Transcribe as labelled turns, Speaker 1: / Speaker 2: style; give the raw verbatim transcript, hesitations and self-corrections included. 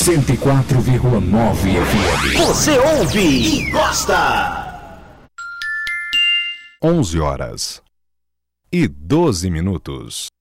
Speaker 1: cento e quatro vírgula nove F M.
Speaker 2: Você ouve e gosta.
Speaker 3: onze horas e doze minutos.